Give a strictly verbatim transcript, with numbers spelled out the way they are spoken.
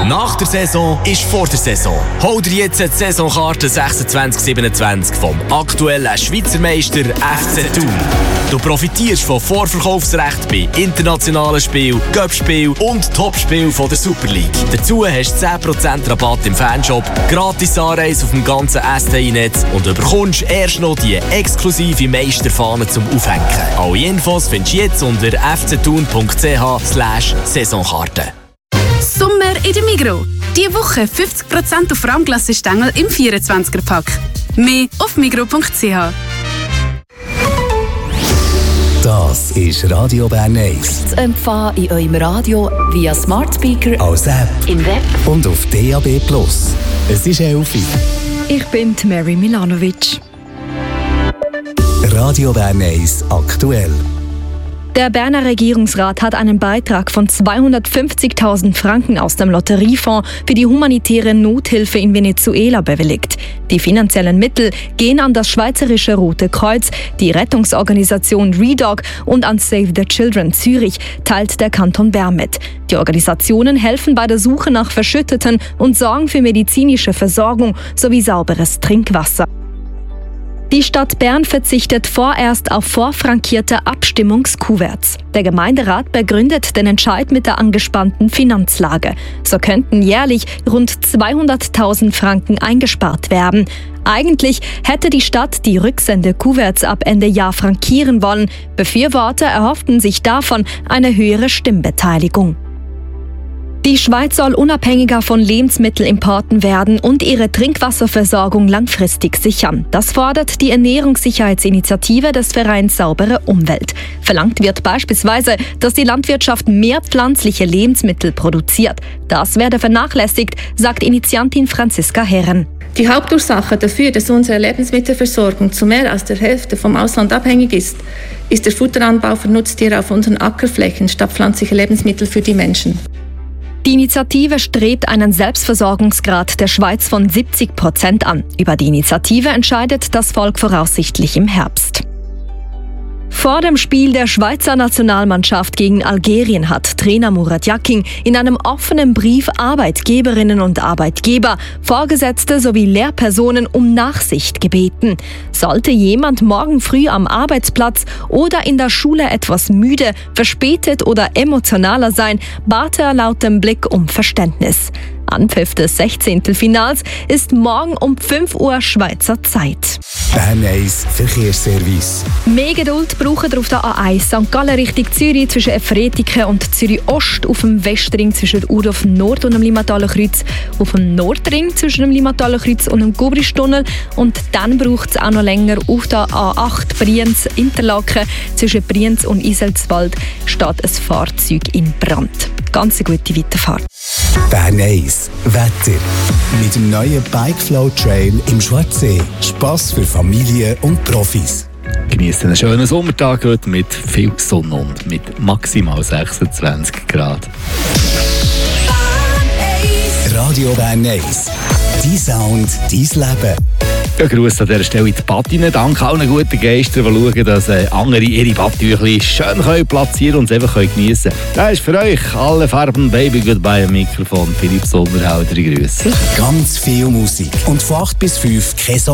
Nach der Saison ist vor der Saison. Hol dir jetzt die Saisonkarte sechsundzwanzig siebenundzwanzig vom aktuellen Schweizer Meister F C Thun. Du profitierst von Vorverkaufsrecht bei internationalen Spielen, Cup-Spielen und Topspielen von der Super League. Dazu hast du zehn Prozent Rabatt im Fanshop, gratis Anreise auf dem ganzen S T I-Netz und du bekommst erst noch die exklusive Meisterfahne zum Aufhängen. Alle Infos findest du jetzt unter f c thun punkt c h slash Saisonkarte. Sommer in der Migros. Diese Woche fünfzig Prozent auf Rahmglassestängel im vierundzwanziger-Pack. Mehr auf migros punkt c h. Das ist Radio Bern eins. Zu empfangen in eurem Radio via Smart Speaker, als App, im Web und auf D A B plus. Es ist elf Uhr. Ich bin Mary Milanovic. Radio Bern eins aktuell. Der Berner Regierungsrat hat einen Beitrag von zweihundertfünfzigtausend Franken aus dem Lotteriefonds für die humanitäre Nothilfe in Venezuela bewilligt. Die finanziellen Mittel gehen an das Schweizerische Rote Kreuz, die Rettungsorganisation REDOC und an Save the Children Zürich, teilt der Kanton Bern mit. Die Organisationen helfen bei der Suche nach Verschütteten und sorgen für medizinische Versorgung sowie sauberes Trinkwasser. Die Stadt Bern verzichtet vorerst auf vorfrankierte Abstimmungskuverts. Der Gemeinderat begründet den Entscheid mit der angespannten Finanzlage. So könnten jährlich rund zweihunderttausend Franken eingespart werden. Eigentlich hätte die Stadt die Rücksende-Kuverts ab Ende Jahr frankieren wollen. Befürworter erhofften sich davon eine höhere Stimmbeteiligung. Die Schweiz soll unabhängiger von Lebensmittelimporten werden und ihre Trinkwasserversorgung langfristig sichern. Das fordert die Ernährungssicherheitsinitiative des Vereins Saubere Umwelt. Verlangt wird beispielsweise, dass die Landwirtschaft mehr pflanzliche Lebensmittel produziert. Das werde vernachlässigt, sagt Initiantin Franziska Herren. Die Hauptursache dafür, dass unsere Lebensmittelversorgung zu mehr als der Hälfte vom Ausland abhängig ist, ist der Futteranbau für Nutztiere auf unseren Ackerflächen statt pflanzliche Lebensmittel für die Menschen. Die Initiative strebt einen Selbstversorgungsgrad der Schweiz von siebzig Prozent an. Über die Initiative entscheidet das Volk voraussichtlich im Herbst. Vor dem Spiel der Schweizer Nationalmannschaft gegen Algerien hat Trainer Murat Yakin in einem offenen Brief Arbeitgeberinnen und Arbeitgeber, Vorgesetzte sowie Lehrpersonen um Nachsicht gebeten. Sollte jemand morgen früh am Arbeitsplatz oder in der Schule etwas müde, verspätet oder emotionaler sein, bat er laut dem Blick um Verständnis. Anpfiff des Sechzehntelfinals ist morgen um fünf Uhr Schweizer Zeit. Bern eins Verkehrsservice. Mehr Geduld brauchen wir auf der A eins Sankt Gallen Richtung Zürich zwischen Efretiken und Zürich Ost, auf dem Westring zwischen Urdorf Nord und dem Limataler Kreuz, auf dem Nordring zwischen dem Limataler Kreuz und dem Gubristunnel und dann braucht es auch noch länger auf der A acht Brienz Interlaken zwischen Brienz und Iselswald steht ein Fahrzeug in Brand. Ganz eine gute Weiterfahrt. Bern eins Wetter. Mit dem neuen Bikeflow Trail im Schwarzsee. Spass für Familie und Profis. Genießen einen schönen Sommertag heute mit viel Sonne und mit maximal sechsundzwanzig Grad. Radio Bern eins. Dein Sound, dein Leben. Ja, Gruß an dieser Stelle in die Patine. Danke allen guten Geistern, die schauen, dass äh, andere ihre Badtücher schön können platzieren und es einfach geniessen können. Das ist für euch alle Farben Baby Goodbye am Mikrofon. Philipp Sonderhauser, Grüße. Ganz viel Musik und von acht bis fünf kein